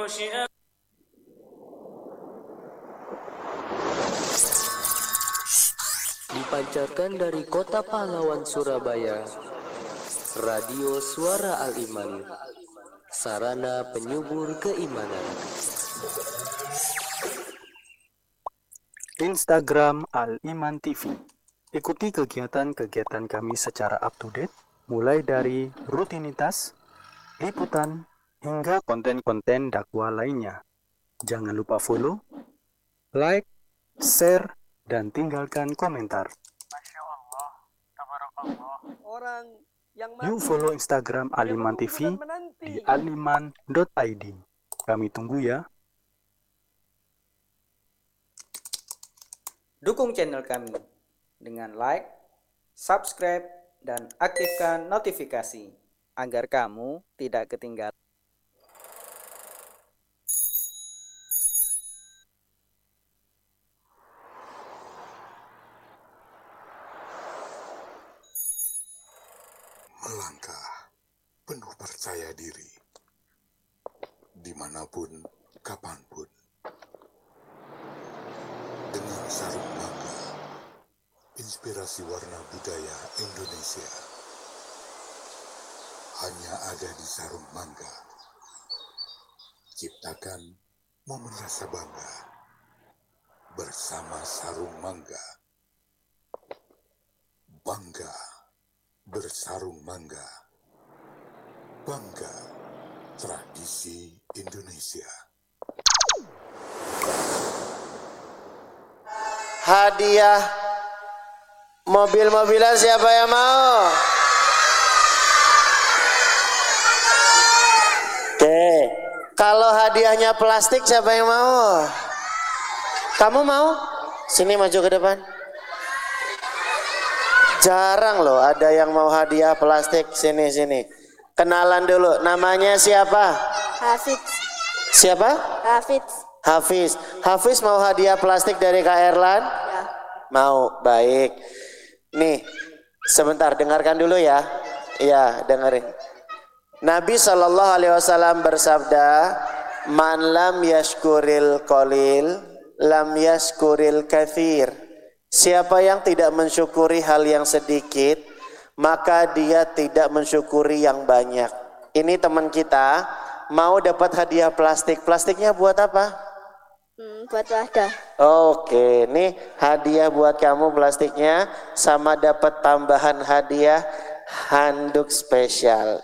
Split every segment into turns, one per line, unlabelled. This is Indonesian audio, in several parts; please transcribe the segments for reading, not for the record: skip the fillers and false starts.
Dipancarkan dari kota pahlawan Surabaya, Radio Suara Al-Iman, sarana penyubur keimanan.
Instagram Al-Iman TV. Ikuti kegiatan-kegiatan kami secara up to date, mulai dari rutinitas, liputan, hingga konten-konten dakwah lainnya. Jangan lupa follow, like, share, dan tinggalkan komentar.
Masya Allah, tabarakallah. Orang yang
Yuk follow Instagram Al-Iman TV di aliman.id. Kami tunggu ya.
Dukung channel kami dengan like, subscribe, dan aktifkan notifikasi agar kamu tidak ketinggalan.
Melangkah penuh percaya diri, dimanapun, kapanpun. Dengan sarung mangga, inspirasi warna budaya Indonesia hanya ada di sarung mangga. Ciptakan momen rasa bangga bersama sarung mangga. Bangga bersarung mangga. Bangga tradisi Indonesia.
Hadiah mobil-mobilan siapa yang mau? Oke, kalau hadiahnya plastik siapa yang mau? Kamu mau? Sini maju ke depan. Jarang loh ada yang mau hadiah plastik. Sini. Kenalan dulu, namanya siapa?
Hafiz.
Siapa? Hafiz mau hadiah plastik dari Kak Erlan?
Ya.
Mau, baik. Nih, sebentar dengarkan dulu ya. Iya, dengerin. Nabi SAW bersabda, "Man lam yashkuril qalil, lam yashkuril katsir." Siapa yang tidak mensyukuri hal yang sedikit, maka dia tidak mensyukuri yang banyak. Ini teman kita mau dapat hadiah plastik. Plastiknya buat apa?
Buat wadah.
Oke, nih hadiah buat kamu plastiknya, sama dapat tambahan hadiah handuk spesial.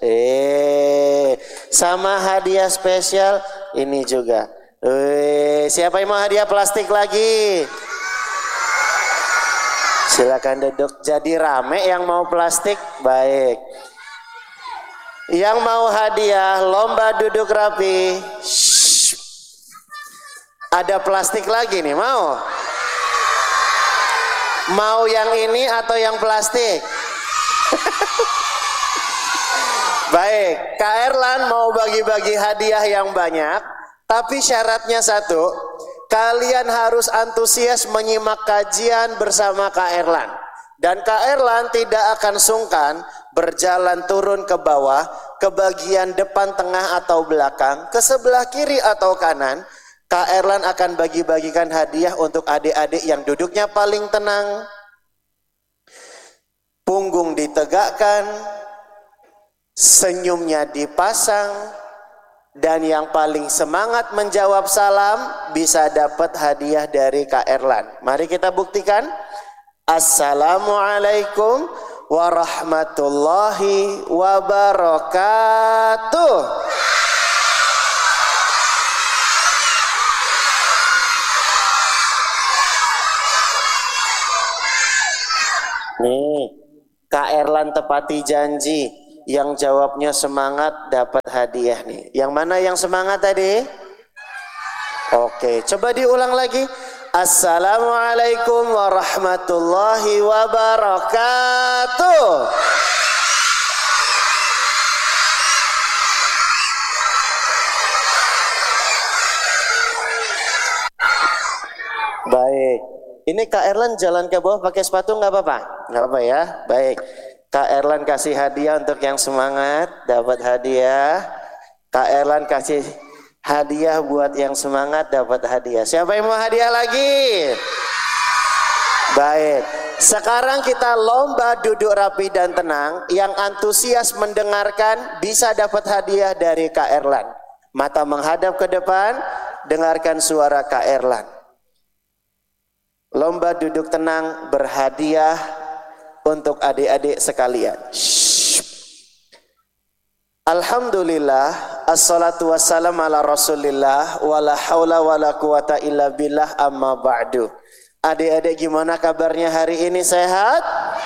Sama hadiah spesial ini juga. Siapa yang mau hadiah plastik lagi? Silakan duduk. Jadi rame yang mau plastik, baik. Yang mau hadiah lomba duduk rapi. Ada plastik lagi nih, mau? Mau yang ini atau yang plastik? Baik, Kak Erlan mau bagi-bagi hadiah yang banyak, tapi syaratnya satu, kalian harus antusias menyimak kajian bersama Kak Erlan. Dan Kak Erlan tidak akan sungkan berjalan turun ke bawah, ke bagian depan, tengah atau belakang, ke sebelah kiri atau kanan. Kak Erlan akan bagi-bagikan hadiah untuk adik-adik yang duduknya paling tenang, punggung ditegakkan, senyumnya dipasang, dan yang paling semangat menjawab salam bisa dapat hadiah dari Kak Erlan. Mari kita buktikan. Assalamualaikum warahmatullahi wabarakatuh. Nih, Kak Erlan tepati janji. Yang jawabnya semangat dapat hadiah nih. Yang mana yang semangat tadi? Oke, coba diulang lagi. Assalamualaikum warahmatullahi wabarakatuh. Baik. Ini Kak Erlan jalan ke bawah pakai sepatu nggak apa-apa? Nggak apa ya? Baik. Kak Erlan kasih hadiah untuk yang semangat, dapat hadiah. Kak Erlan kasih Hadiah buat yang semangat dapat hadiah. Siapa yang mau hadiah lagi? Baik. Sekarang kita lomba duduk rapi dan tenang. Yang antusias mendengarkan bisa dapat hadiah dari Kak Erlan. Mata menghadap ke depan, dengarkan suara Kak Erlan. Lomba duduk tenang berhadiah untuk adik-adik sekalian. Alhamdulillah, assalatu wassalam ala rasulillah, wala hawla wala quwata illa billah, amma ba'du. Adik-adik gimana kabarnya hari ini, sehat?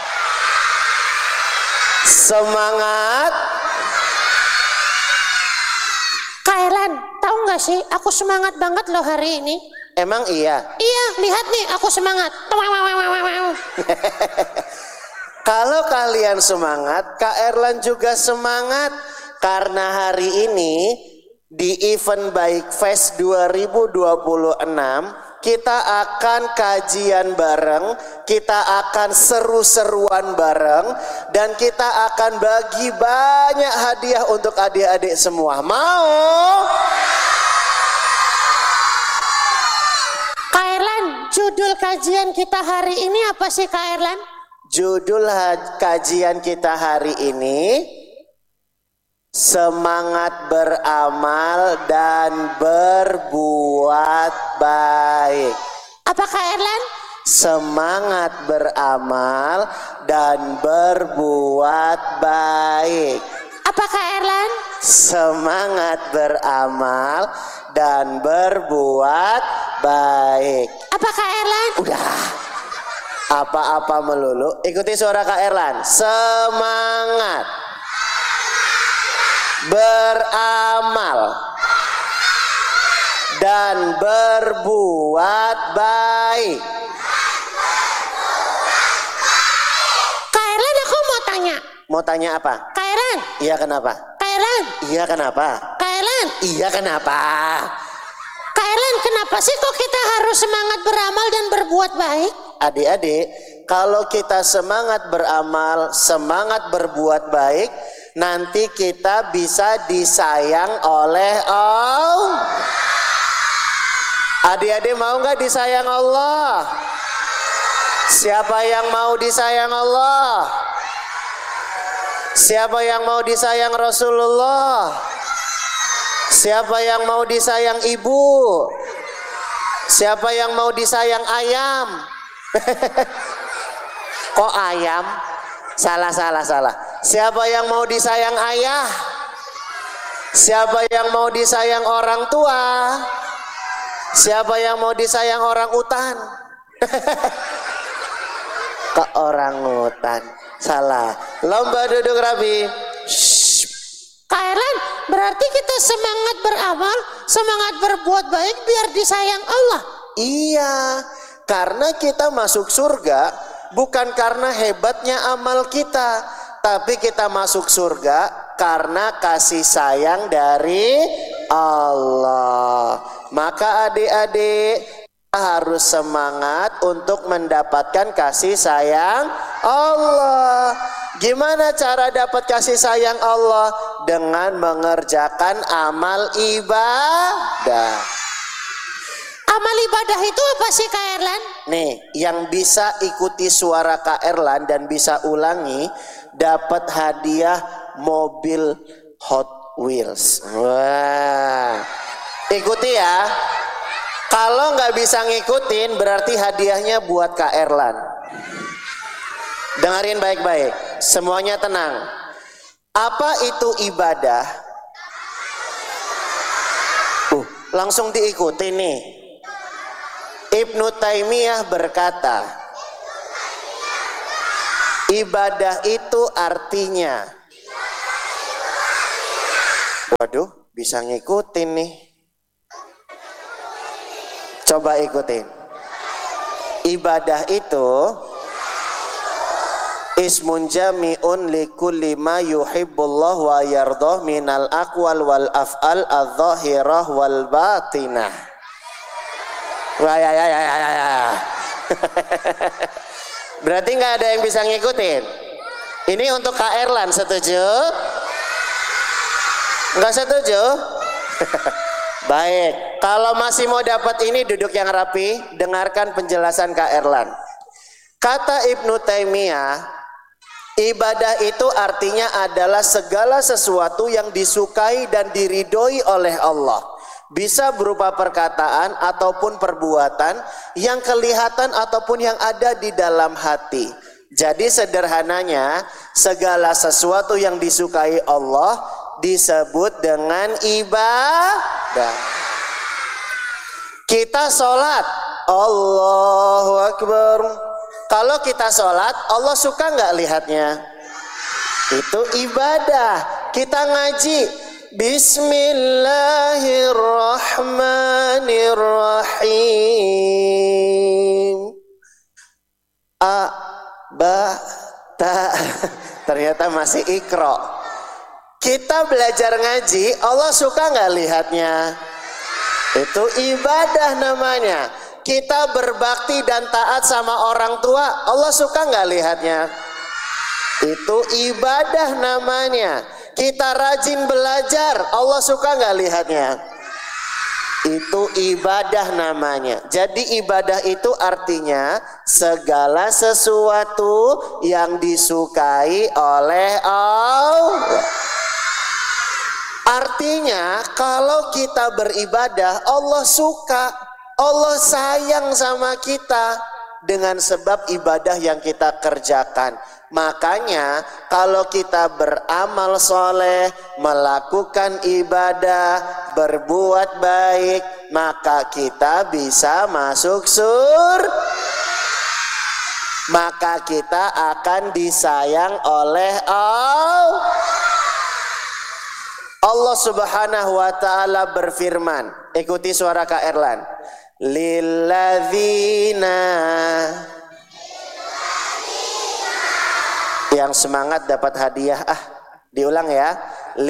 Semangat?
Kak Erlan, tahu nggak sih, aku semangat banget loh hari ini.
Emang iya?
Iya, lihat nih, aku semangat.
Kalau kalian semangat, Kak Erlan juga semangat. Karena hari ini di event Baik Fest 2026 kita akan kajian bareng, kita akan seru-seruan bareng, dan kita akan bagi banyak hadiah untuk adik-adik semua. Mau?
Kak Erlan, judul kajian kita hari ini apa sih Kak Erlan?
Judul kajian kita hari ini semangat beramal dan berbuat baik.
Apa Kak Erlan?
Semangat beramal dan berbuat baik.
Apa Kak Erlan?
Semangat beramal dan berbuat baik.
Apa Kak Erlan?
Udah. Apa-apa melulu. Ikuti suara Kak Erlan. Semangat beramal dan berbuat baik.
Kak Erlan, aku mau tanya.
Mau tanya apa?
Kak Erlan.
Iya kenapa?
Kak Erlan.
Iya kenapa?
Kak Erlan.
Iya kenapa?
Kak Erlan, kenapa sih kok kita harus semangat beramal dan berbuat baik?
Adik-adik, kalau kita semangat beramal, semangat berbuat baik, nanti kita bisa disayang oleh Allah. Adik-adik mau nggak disayang Allah? Siapa yang mau disayang Allah? Siapa yang mau disayang Rasulullah? Siapa yang mau disayang ibu? Siapa yang mau disayang ayam? Kok ayam? Salah. Siapa yang mau disayang ayah? Siapa yang mau disayang orang tua? Siapa yang mau disayang orang utan? Ke orang utan. Salah. Lomba duduk rapi.
Kak Erlan, berarti kita semangat beramal, semangat berbuat baik biar disayang Allah.
Iya, karena kita masuk surga bukan karena hebatnya amal kita, tapi kita masuk surga karena kasih sayang dari Allah. Maka adik-adik harus semangat untuk mendapatkan kasih sayang Allah. Gimana cara dapat kasih sayang Allah? Dengan mengerjakan amal ibadah.
Amal ibadah itu apa sih Kak Erlan?
Nih, yang bisa ikuti suara Kak Erlan dan bisa ulangi dapat hadiah mobil Hot Wheels. Wah, ikuti ya. Kalau nggak bisa ngikutin berarti hadiahnya buat Kak Erlan. Dengerin baik-baik, semuanya tenang. Apa itu ibadah? Langsung diikuti nih. Ibnu Taimiyah berkata, ibadah itu artinya. Waduh, bisa ngikutin nih. Coba ikutin. Ibadah itu ismun jami'un likulli ma yuhibbullah wa yardah minal aqwal wal af'al adh-dhahirah wal batinah. Wah, ya. Berarti nggak ada yang bisa ngikutin. Ini untuk Kak Erlan, setuju? Nggak setuju? Baik, kalau masih mau dapat ini duduk yang rapi, dengarkan penjelasan Kak Erlan. Kata Ibnu Taimiyah, ibadah itu artinya adalah segala sesuatu yang disukai dan diridhoi oleh Allah. Bisa berupa perkataan ataupun perbuatan yang kelihatan ataupun yang ada di dalam hati. Jadi sederhananya, segala sesuatu yang disukai Allah disebut dengan ibadah. Kita sholat, Allahu Akbar. Kalau kita sholat, Allah suka nggak lihatnya? Itu ibadah. Kita ngaji, Bismillahirrahmanirrahim. Ternyata masih ikro. Kita belajar ngaji, Allah suka nggak lihatnya? Itu ibadah namanya. Kita berbakti dan taat sama orang tua, Allah suka nggak lihatnya? Itu ibadah namanya. Kita rajin belajar, Allah suka nggak lihatnya? Itu ibadah namanya. Jadi ibadah itu artinya segala sesuatu yang disukai oleh Allah. Artinya kalau kita beribadah, Allah suka, Allah sayang sama kita dengan sebab ibadah yang kita kerjakan. Makanya kalau kita beramal soleh, melakukan ibadah, berbuat baik, maka kita bisa masuk surga. Maka kita akan disayang oleh Allah. Allah Subhanahu wa ta'ala berfirman, ikuti suara Kak Erlan. Lilladzina, yang semangat dapat hadiah. Diulang ya.